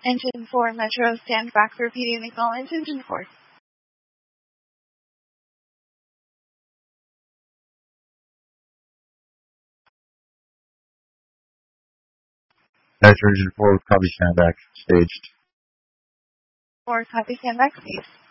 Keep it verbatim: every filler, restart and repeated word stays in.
Engine four Metro, stand back for P D and acknowledge Engine four. Metro Engine four, copy, stand back, staged. four, copy, stand back, please.